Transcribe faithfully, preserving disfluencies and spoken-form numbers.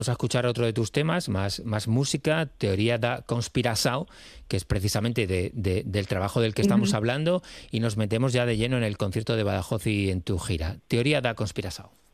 Vamos a escuchar otro de tus temas, más, más música, Teoría da Conspiração, que es precisamente de, de, del trabajo del que estamos Ujú. hablando, y nos metemos ya de lleno en el concierto de Badajoz y en tu gira. Teoría da Conspiração.